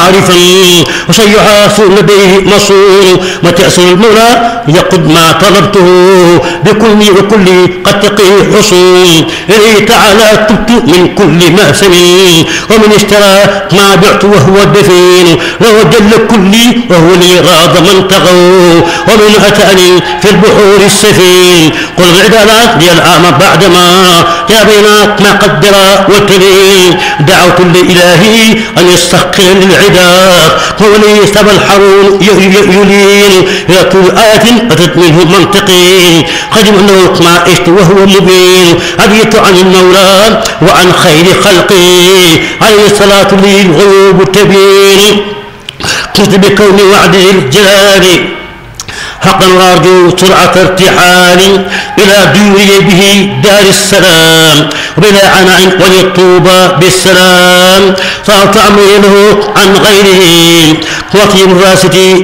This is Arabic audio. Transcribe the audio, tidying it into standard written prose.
عارفا وسيحاس لديه مصون وتأسر المولى يقض ما طلبته بكل وكل قد تقي حصون إليه تعالى تبت من كل مأسم ومن اشترى ما بعت وهو الدفين وهو جل كلي وهو لي غاض من طغوا ومن أتاني في البحور السفين قل العدالات لي العام بعدما تابينات ما قدر وتلين دعوت لإلهي أن يستحقر للعداء هو لي سبى الحرون يلين إلى كل آية أتت منه منطقي خدم أنه ما عشت وهو مبين أبيت عن المولى وعن خير خلقي عليه الصلاة لي الغيوب تبين قلت بكون وعد الجلال حقا وارجو سرعة ارتحال إلى دوري به دار السلام وبلا عناء وللطوبى بالسلام صارت أمري له عن غيره وفي الراستي